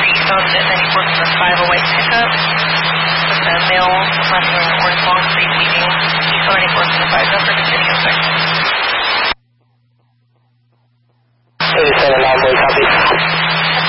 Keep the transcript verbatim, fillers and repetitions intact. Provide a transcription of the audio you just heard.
east on ninety-fourth from the five oh white pickup with the male left wing orange long sleeve leaving east on ninety-fourth from the five number to city inspection.